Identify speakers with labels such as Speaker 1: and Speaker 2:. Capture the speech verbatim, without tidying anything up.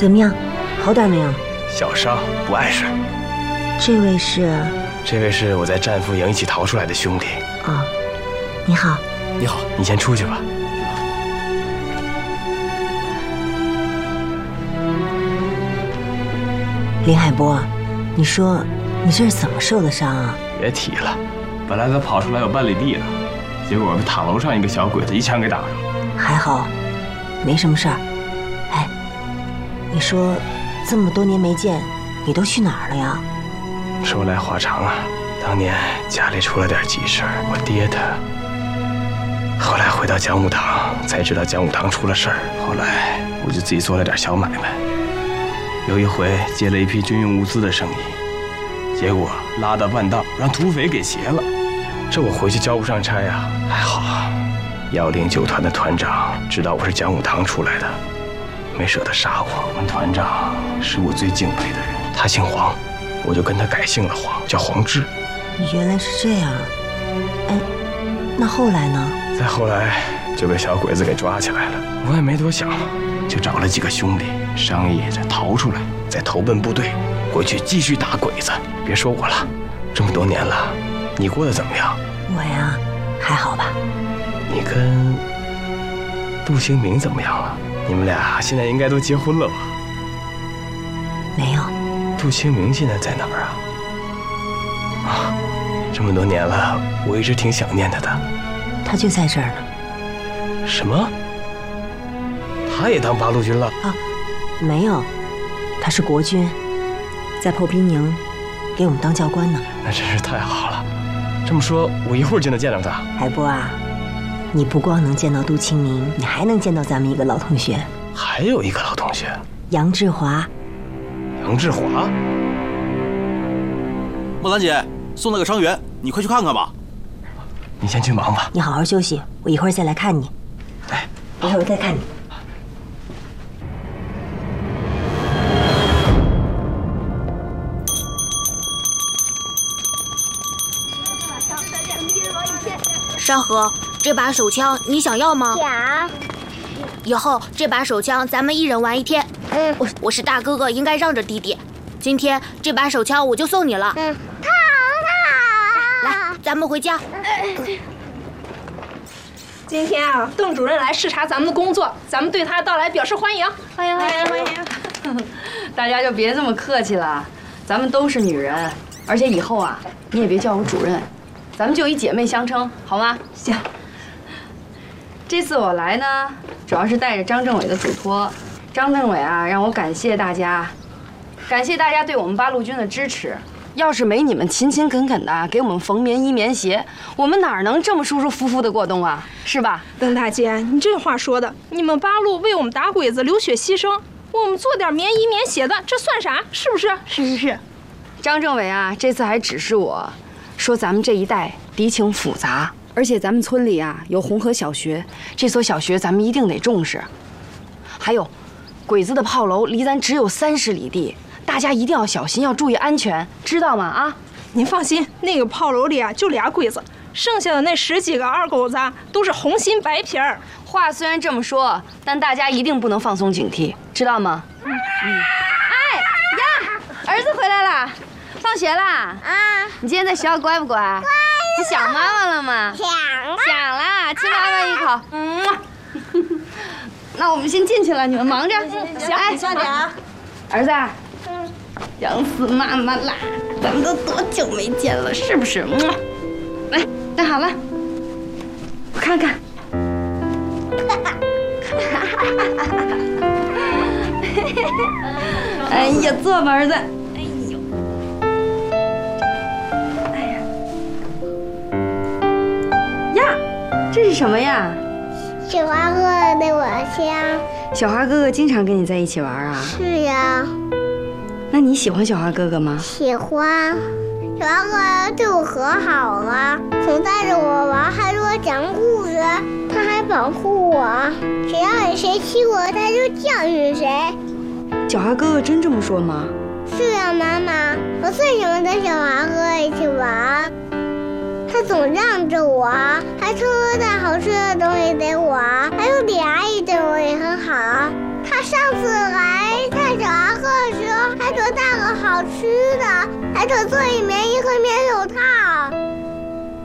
Speaker 1: 怎么样，好点没有？
Speaker 2: 小伤，不碍事。
Speaker 1: 这位是？
Speaker 2: 这位是我在战俘营一起逃出来的兄弟。
Speaker 1: 哦，你好。
Speaker 2: 你好，你先出去吧。
Speaker 1: 林海波，你说你这是怎么受的伤啊？
Speaker 2: 别提了，本来他跑出来有半里地了，结果被塔楼上一个小鬼子一枪给打着了。
Speaker 1: 还好，没什么事儿。哎，你说这么多年没见，你都去哪儿了呀？
Speaker 2: 说来话长啊，当年家里出了点急事儿，我爹他。后来回到讲武堂，才知道讲武堂出了事儿。后来我就自己做了点小买卖。有一回接了一批军用物资的生意，结果拉到半道让土匪给劫了，这我回去交不上差呀。还好，幺零九团的团长知道我是讲武堂出来的，没舍得杀我。我们团长是我最敬佩的人，他姓黄，我就跟他改姓了黄，叫黄志。
Speaker 1: 原来是这样。哎，那后来呢？
Speaker 2: 再后来就被小鬼子给抓起来了，我也没多想，就找了几个兄弟商议着逃出来，再投奔部队，回去继续打鬼子。别说我了，这么多年了，你过得怎么样？
Speaker 1: 我呀，还好吧。
Speaker 2: 你跟杜兴明怎么样了？你们俩现在应该都结婚了吧？
Speaker 1: 没有。
Speaker 2: 杜兴明现在在哪儿啊？啊，这么多年了，我一直挺想念他的。
Speaker 1: 他就在这儿呢。
Speaker 2: 什么？他也当八路军了？
Speaker 1: 啊，没有，他是国军，在炮兵营给我们当教官呢。
Speaker 2: 那真是太好了。这么说，我一会儿就能见到他。
Speaker 1: 海波啊，你不光能见到杜清明，你还能见到咱们一个老同学。
Speaker 2: 还有一个老同学，
Speaker 1: 杨志华。
Speaker 2: 杨志华？
Speaker 3: 莫兰姐送了个伤员，你快去看看吧。
Speaker 2: 你先去忙吧。
Speaker 1: 你好好休息，我一会儿再来看你。
Speaker 2: 哎，
Speaker 1: 一会儿我再看你。
Speaker 4: 山河，这把手枪你想要吗？
Speaker 5: 想。
Speaker 4: 以后这把手枪咱们一人玩一天。
Speaker 5: 嗯，
Speaker 4: 我我是大哥哥，应该让着弟弟。今天这把手枪我就送你了。
Speaker 5: 嗯，太好
Speaker 4: 了。来，咱们回家。
Speaker 6: 今天啊，邓主任来视察咱们的工作，咱们对他的到来表示欢迎，
Speaker 5: 欢迎欢迎欢迎！
Speaker 7: 大家就别这么客气了，咱们都是女人，而且以后啊，你也别叫我主任，咱们就以姐妹相称，好吗？
Speaker 6: 行。
Speaker 7: 这次我来呢，主要是带着张政委的嘱托。张政委啊，让我感谢大家，感谢大家对我们八路军的支持。要是没你们勤勤恳恳的给我们缝棉衣棉鞋，我们哪能这么舒舒服服的过冬啊？是吧？
Speaker 6: 邓大姐，你这话说的，你们八路为我们打鬼子流血牺牲，我们做点棉衣棉鞋的，这算啥？是不是？
Speaker 7: 是是是。张政委啊，这次还指示我，说咱们这一带敌情复杂，而且咱们村里啊有红河小学，这所小学咱们一定得重视。还有，鬼子的炮楼离咱只有三十里地。大家一定要小心，要注意安全，知道吗？啊，
Speaker 6: 您放心，那个炮楼里啊就俩鬼子，剩下的那十几个二狗子都是红心白皮儿。
Speaker 7: 话虽然这么说，但大家一定不能放松警惕，知道吗？嗯嗯。哎呀，儿子回来了，放学啦？
Speaker 5: 啊！
Speaker 7: 你今天在学校乖不乖？乖。你想妈妈了吗？
Speaker 5: 想了。
Speaker 7: 想了，亲妈妈一口。嗯。那我们先进去了，你们忙着。
Speaker 6: 行，你慢点啊。
Speaker 7: 儿子。想死妈妈啦！咱们都多久没见了，是不是？来，站好了，我看看。哎呀，坐吧，儿子。哎呦，哎呀，呀，这是什么呀？
Speaker 5: 小花哥哥的我香。
Speaker 7: 小花哥哥经常跟你在一起玩啊？
Speaker 5: 是呀。
Speaker 7: 那你喜欢小花哥哥吗？
Speaker 5: 喜欢，小花哥哥对我可好了，总带着我玩，还给我讲故事，他还保护我，只要有谁欺负我，他就教育谁。
Speaker 7: 小花哥哥真这么说吗？
Speaker 5: 是啊，妈妈，我最喜欢跟小花哥哥一起玩，他总让着我，还偷偷带好吃的东西给我，还有李阿姨对我也很好。他上次来太好吃的，还可做一棉衣和棉手套。